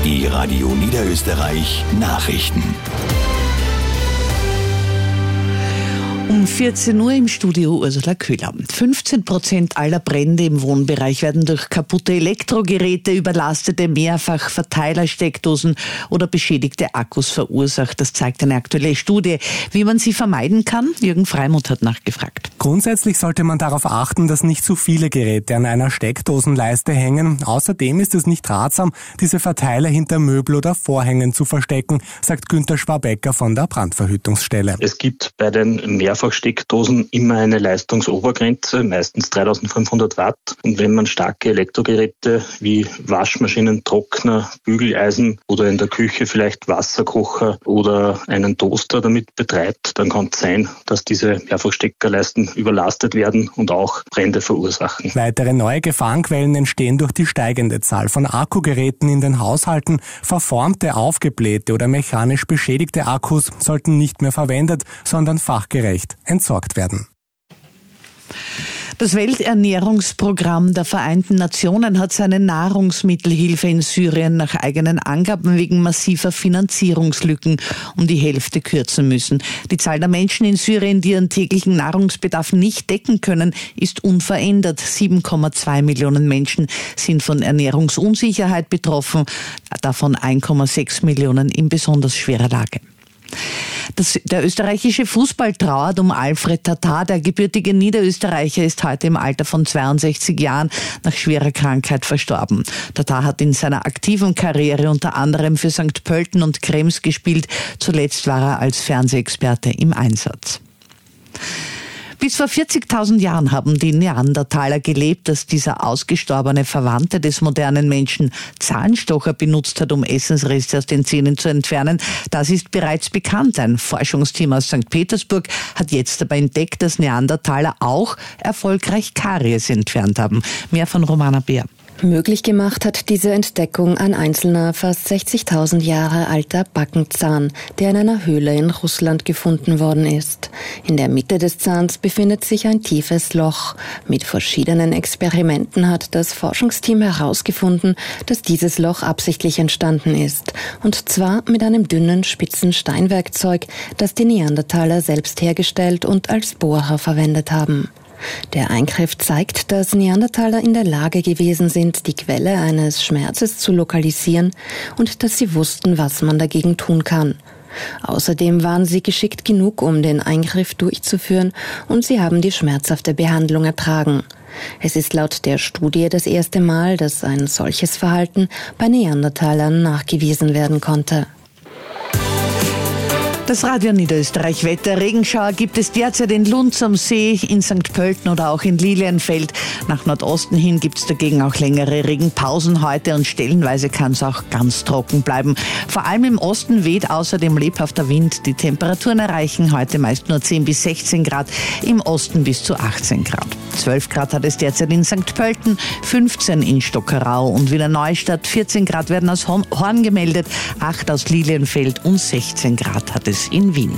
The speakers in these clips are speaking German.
Die Radio Niederösterreich Nachrichten. Um 14 Uhr im Studio Ursula Köhler. 15% aller Brände im Wohnbereich werden durch kaputte Elektrogeräte, überlastete Mehrfachverteilersteckdosen oder beschädigte Akkus verursacht. Das zeigt eine aktuelle Studie. Wie man sie vermeiden kann? Jürgen Freimuth hat nachgefragt. Grundsätzlich sollte man darauf achten, dass nicht zu viele Geräte an einer Steckdosenleiste hängen. Außerdem ist es nicht ratsam, diese Verteiler hinter Möbel oder Vorhängen zu verstecken, sagt Günther Schwabecker von der Brandverhütungsstelle. Es gibt bei den Mehrfachsteckdosen immer eine Leistungsobergrenze, meistens 3500 Watt. Und wenn man starke Elektrogeräte wie Waschmaschinen, Trockner, Bügeleisen oder in der Küche vielleicht Wasserkocher oder einen Toaster damit betreibt, dann kann es sein, dass diese Mehrfachsteckerleisten überlastet werden und auch Brände verursachen. Weitere neue Gefahrenquellen entstehen durch die steigende Zahl von Akkugeräten in den Haushalten. Verformte, aufgeblähte oder mechanisch beschädigte Akkus sollten nicht mehr verwendet, sondern fachgerecht entsorgt werden. Das Welternährungsprogramm der Vereinten Nationen hat seine Nahrungsmittelhilfe in Syrien nach eigenen Angaben wegen massiver Finanzierungslücken um die Hälfte kürzen müssen. Die Zahl der Menschen in Syrien, die ihren täglichen Nahrungsbedarf nicht decken können, ist unverändert. 7,2 Millionen Menschen sind von Ernährungsunsicherheit betroffen, davon 1,6 Millionen in besonders schwerer Lage. Der österreichische Fußball trauert um Alfred Tatar. Der gebürtige Niederösterreicher ist heute im Alter von 62 Jahren nach schwerer Krankheit verstorben. Tatar hat in seiner aktiven Karriere unter anderem für St. Pölten und Krems gespielt. Zuletzt war er als Fernsehexperte im Einsatz. Bis vor 40.000 Jahren haben die Neandertaler gelebt, dass dieser ausgestorbene Verwandte des modernen Menschen Zahnstocher benutzt hat, um Essensreste aus den Zähnen zu entfernen. Das ist bereits bekannt. Ein Forschungsteam aus St. Petersburg hat jetzt aber entdeckt, dass Neandertaler auch erfolgreich Karies entfernt haben. Mehr von Romana Beer. Möglich gemacht hat diese Entdeckung ein einzelner, fast 60.000 Jahre alter Backenzahn, der in einer Höhle in Russland gefunden worden ist. In der Mitte des Zahns befindet sich ein tiefes Loch. Mit verschiedenen Experimenten hat das Forschungsteam herausgefunden, dass dieses Loch absichtlich entstanden ist. Und zwar mit einem dünnen, spitzen Steinwerkzeug, das die Neandertaler selbst hergestellt und als Bohrer verwendet haben. Der Eingriff zeigt, dass Neandertaler in der Lage gewesen sind, die Quelle eines Schmerzes zu lokalisieren und dass sie wussten, was man dagegen tun kann. Außerdem waren sie geschickt genug, um den Eingriff durchzuführen, und sie haben die schmerzhafte Behandlung ertragen. Es ist laut der Studie das erste Mal, dass ein solches Verhalten bei Neandertalern nachgewiesen werden konnte. Das Radio Niederösterreich Wetter. Regenschauer gibt es derzeit in Lunz am See, in St. Pölten oder auch in Lilienfeld. Nach Nordosten hin gibt es dagegen auch längere Regenpausen heute und stellenweise kann es auch ganz trocken bleiben. Vor allem im Osten weht außerdem lebhafter Wind. Die Temperaturen erreichen heute meist nur 10 bis 16 Grad, im Osten bis zu 18 Grad. 12 Grad hat es derzeit in St. Pölten, 15 in Stockerau und Wiener Neustadt, 14 Grad werden aus Horn gemeldet, 8 aus Lilienfeld und 16 Grad hat es in Wien.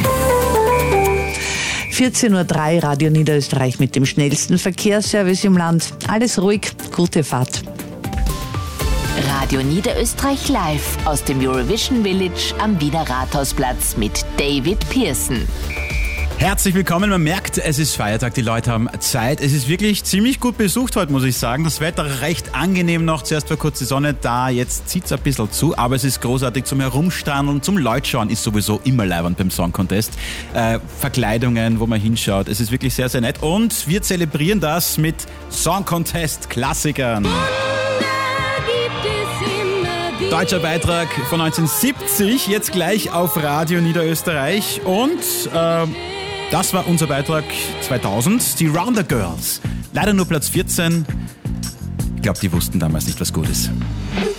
14.03 Uhr Radio Niederösterreich mit dem schnellsten Verkehrsservice im Land. Alles ruhig, gute Fahrt. Radio Niederösterreich live aus dem Eurovision Village am Wiener Rathausplatz mit David Pearson. Herzlich willkommen. Man merkt, es ist Feiertag, die Leute haben Zeit. Es ist wirklich ziemlich gut besucht heute, muss ich sagen. Das Wetter recht angenehm noch. Zuerst war kurz die Sonne da, jetzt zieht es ein bisschen zu. Aber es ist großartig zum Herumstrandeln, zum Leutschauen ist sowieso immer leiwand beim Song Contest. Verkleidungen, wo man hinschaut. Es ist wirklich sehr, sehr nett. Und wir zelebrieren das mit Song Contest Klassikern. Deutscher Beitrag von 1970, jetzt gleich auf Radio Niederösterreich. Und das war unser Beitrag 2000, die Rounder Girls. Leider nur Platz 14. Ich glaube, die wussten damals nicht, was gut ist.